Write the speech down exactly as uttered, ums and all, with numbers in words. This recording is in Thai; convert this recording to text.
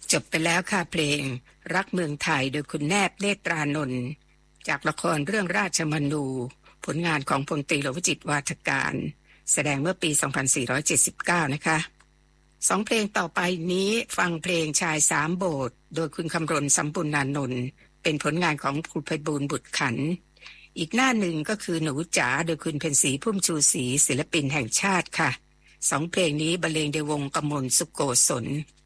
จบไปแล้วค่ะเพลงรักเมืองไทยโดยคุณแนบเนตรานนท์จากละครเรื่องราชมนูผลงานของพลตรีหลวงวิจิตรวาทการแสดงเมื่อปีสองพันสี่ร้อยเจ็ดสิบเก้านะคะสองเพลงต่อไปนี้ฟังเพลงชายสามโบสถ์โดยคุณคำรณสัมปุณณานนท์เป็นผลงานของครูไพบูลย์บุตรขันธ์อีกหน้าหนึ่งก็คือหนูจ๋าโดยคุณเพ็ญศรีพุ่มชูศรีศิลปินแห่งชาติค่ะสองเพลงนี้บรรเลงโดยวงกมลสุโกศล